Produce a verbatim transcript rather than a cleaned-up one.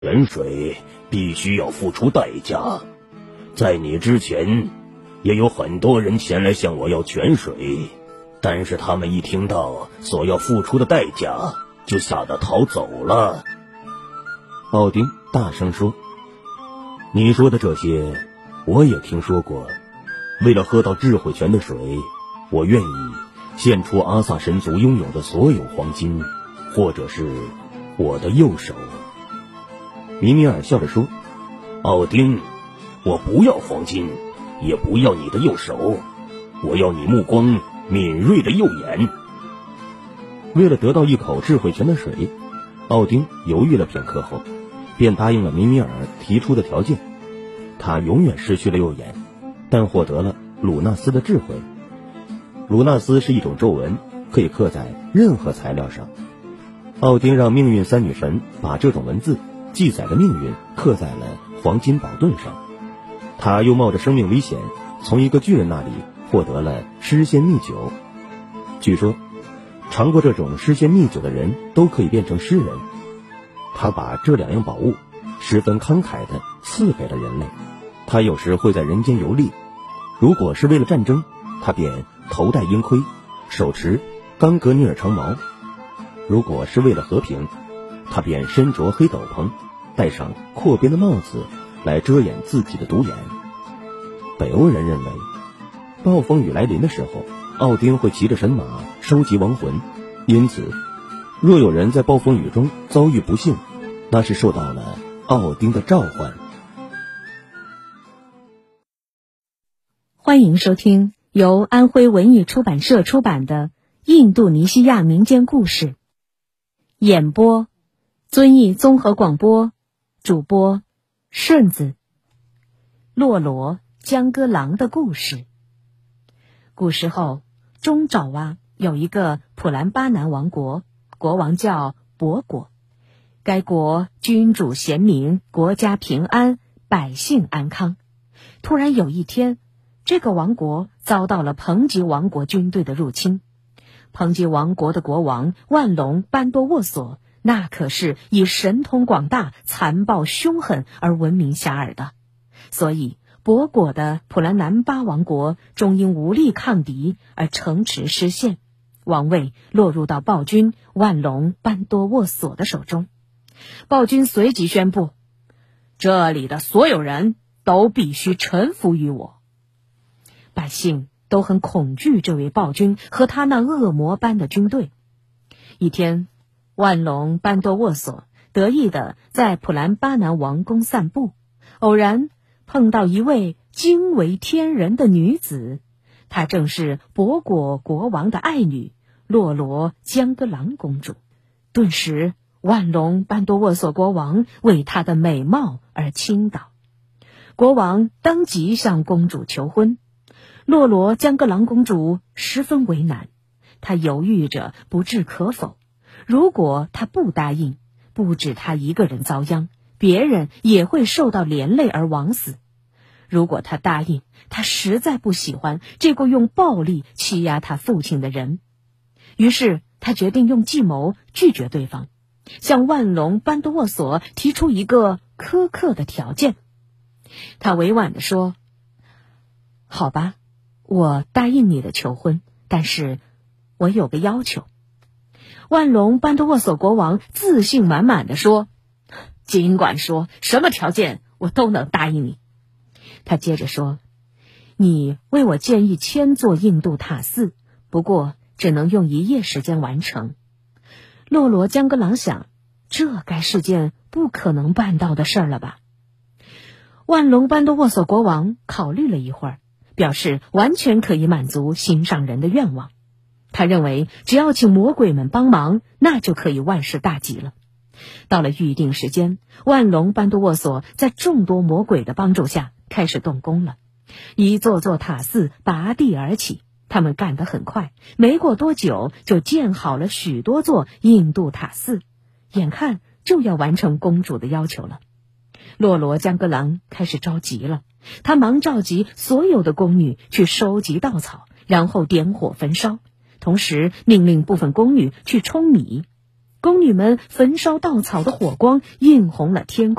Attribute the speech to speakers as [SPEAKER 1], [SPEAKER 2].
[SPEAKER 1] 泉水必须要付出代价，在你之前也有很多人前来向我要泉水，但是他们一听到所要付出的代价，就吓得逃走了。
[SPEAKER 2] 奥丁大声说：你说的这些我也听说过，为了喝到智慧泉的水，我愿意献出阿萨神族拥有的所有黄金，或者是我的右手。
[SPEAKER 1] 米米尔笑着说：奥丁，我不要黄金，也不要你的右手，我要你目光敏锐的右眼。
[SPEAKER 2] 为了得到一口智慧泉的水，奥丁犹豫了片刻后，便答应了米米尔提出的条件。他永远失去了右眼，但获得了鲁纳斯的智慧。鲁纳斯是一种咒文，可以刻在任何材料上。奥丁让命运三女神把这种文字记载的命运刻在了黄金宝盾上。他又冒着生命危险，从一个巨人那里获得了诗仙蜜酒。据说尝过这种诗仙蜜酒的人都可以变成诗人。他把这两样宝物十分慷慨地赐给了人类。他有时会在人间游历，如果是为了战争，他便头戴鹰盔，手持冈格尼尔长矛；如果是为了和平，他便身着黑斗篷，戴上阔边的帽子来遮掩自己的独眼。北欧人认为，暴风雨来临的时候，奥丁会骑着神马收集亡魂，因此若有人在暴风雨中遭遇不幸，那是受到了奥丁的召唤。
[SPEAKER 3] 欢迎收听由安徽文艺出版社出版的《印度尼西亚民间故事》，演播遵义综合广播，主播顺子。洛罗江歌郎的故事。古时候，中爪哇有一个普兰巴南王国，国王叫博果。该国君主贤明，国家平安，百姓安康。突然有一天，这个王国遭到了彭吉王国军队的入侵。彭吉王国的国王万隆班多沃索，那可是以神通广大、残暴凶狠而闻名遐迩的。所以博果的普兰南巴王国终因无力抗敌而城池失陷，王位落入到暴君万隆班多沃索的手中。暴君随即宣布，这里的所有人都必须臣服于我。百姓都很恐惧这位暴君和他那恶魔般的军队。一天，万隆班多沃索得意地在普兰巴南王宫散步，偶然碰到一位惊为天人的女子，她正是博果国王的爱女洛罗江歌郎公主。顿时万隆班多沃索国王为她的美貌而倾倒，国王当即向公主求婚。洛罗江歌郎公主十分为难，她犹豫着不置可否。如果她不答应，不止她一个人遭殃，别人也会受到连累而枉死。如果她答应，她实在不喜欢这个用暴力欺压她父亲的人。于是她决定用计谋拒绝对方，向万隆班多沃索提出一个苛刻的条件。她委婉地说，好吧，我答应你的求婚，但是我有个要求。万隆班多沃索国王自信满满地说，尽管说，什么条件我都能答应你。他接着说，你为我建一千座印度塔寺，不过只能用一夜时间完成。洛罗江歌郎想，这该是件不可能办到的事儿了吧。万隆班多沃索国王考虑了一会儿，表示完全可以满足心上人的愿望。他认为只要请魔鬼们帮忙，那就可以万事大吉了。到了预定时间，万隆班多沃索在众多魔鬼的帮助下开始动工了。一座座塔寺拔地而起，他们干得很快，没过多久就建好了许多座印度塔寺，眼看就要完成公主的要求了。洛罗江歌郎开始着急了，他忙召集所有的宫女去收集稻草，然后点火焚烧，同时命令部分宫女去舂米。 宫女们焚烧稻草的火光映红了天空。